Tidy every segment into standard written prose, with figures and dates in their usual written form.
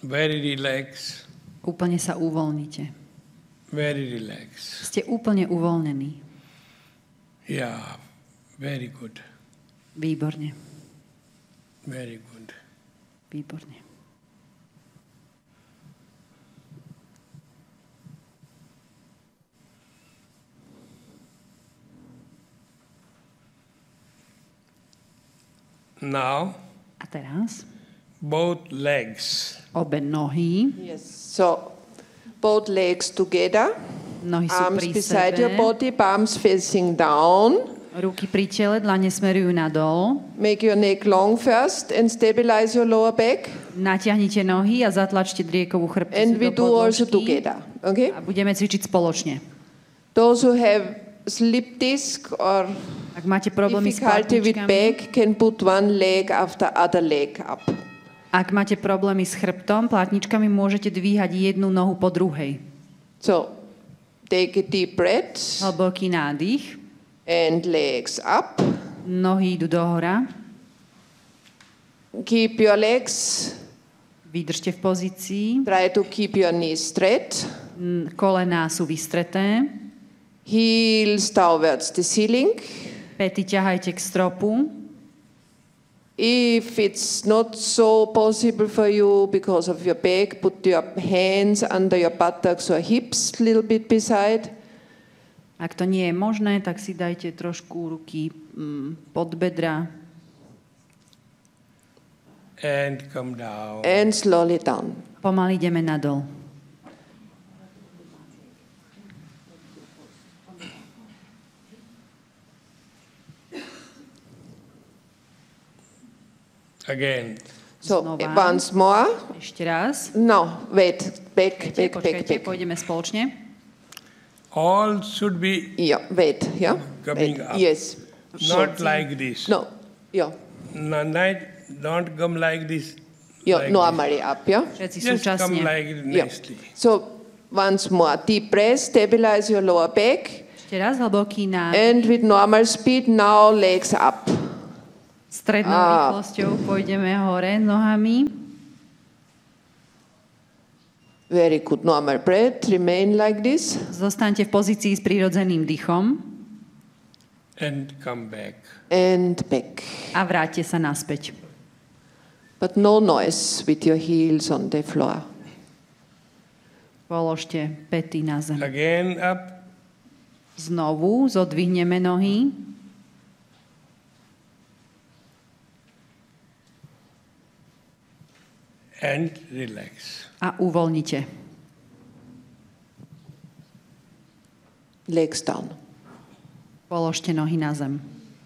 Very relaxed. Úplne sa uvoľnite. Very relaxed. Ste úplne uvoľnení. Yeah, very good. Výborne. Very good. Výborne. Now, A teraz both legs. obe nohy. Yes. So, both legs together. Nohy sú Arms pri beside your sebe. body, palms facing down. Ruky pri tele, dlane smerujú nadol. Make your neck long first and stabilize your lower back. Natiahnite nohy a zatlačte driekovú chrbticu And we do do also podložky. together. Okay? A budeme cvičiť spoločne. Those who have slip disc or Ak máte problémy s difficulty with platničkami, back, can put one leg after other leg up. ak máte problémy s chrbtom, platničkami môžete dvíhať jednu nohu po druhej. So, take a deep breath Hlboký nádych, and legs up. nohy idú dohora, Keep your legs, vydržte v pozícii, try to keep your knees straight. kolená sú vystreté, Heels towards the ceiling. päty ťahajte k stropu. If it's not so possible for you because of your back, put your hands under your buttocks or hips a little bit beside. Ak to nie je možné, tak si dajte trošku ruky pod bedra And come down. And slowly down. Pomaly ideme nadol. Again. So, Znova. once more. Ešte raz. No, wait. Back, back, back, Počkajte, back. pôjdeme spoločne. All should be Yeah, wait, yeah. Coming Wait. up. Yes. not like this. No, yeah. No, don't come like this. Yeah, like normally up, yeah. Všetci this. Just come súčasne. like Yeah. nicely. So, once more. Deep breath, stabilize your lower back. Ešte raz hlboký nádych. And with normal speed, now legs up. Strednou rýchlosťou pôjdeme hore nohami. Very good. Normal breath. Remain like this. Zostaňte v pozícii s prirodzeným dychom And come back. And back. a vráťte sa naspäť. But no noise with your heels on the floor. Položte päty na zem. Again up. Znovu zodvihneme nohy. And relax. A uvoľnite. Legs down. Položte nohy na zem.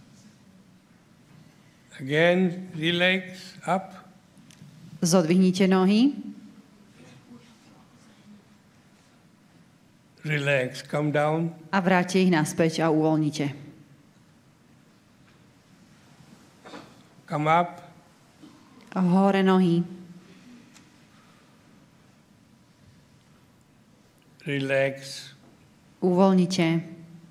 Again, relax, up. Zodvihnite nohy. Relax, come down. A vráťte ich naspäť a uvoľnite. Come up. A hore nohy. Relax. Uvoľnite.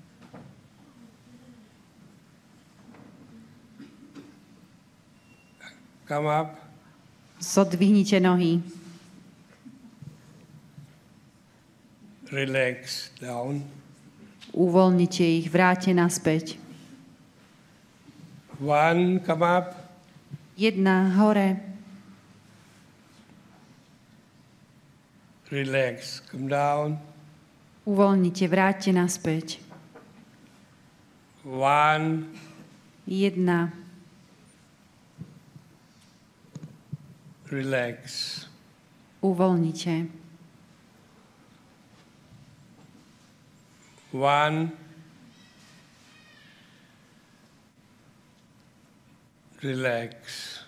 Come up. Zodvihnite nohy. Relax, down. Uvoľnite ich, vráťte naspäť. One, come up. Jedna hore. Relax, come down. Uvoľnite, vráťte naspäť. One, Jedna. relax. Uvoľnite. One, relax.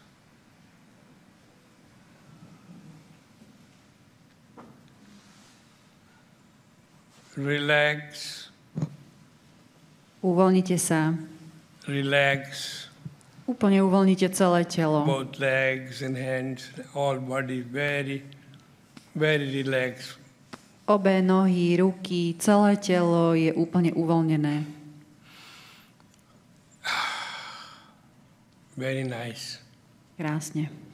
Relax, Uvoľnite sa. relax. Úplne uvoľnite celé telo. Both legs and hands, all body very, very relaxed. Obe nohy, ruky, celé telo je úplne uvoľnené. Very nice. Krásne.